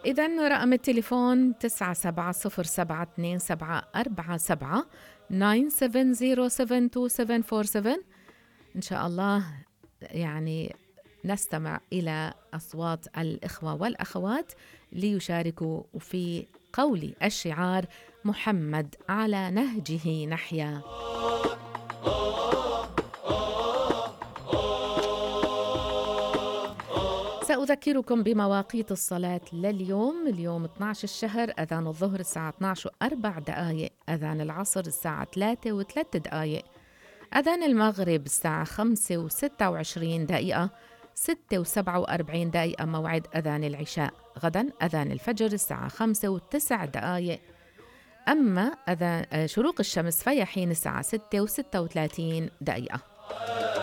إذن رقم التليفون 97072747 97072747. إن شاء الله يعني نستمع إلى أصوات الإخوة والأخوات ليشاركوا في قول الشعار محمد على نهجه نحيا. سأذكركم بمواقيت الصلاة لليوم. اليوم 12 الشهر، أذان الظهر الساعة 12:04، أذان العصر الساعة 3:03، أذان المغرب الساعة 5:26، 6:47 موعد أذان العشاء. غدا أذان الفجر الساعة 5:09. أما أذان شروق الشمس فيحين الساعة 6:36.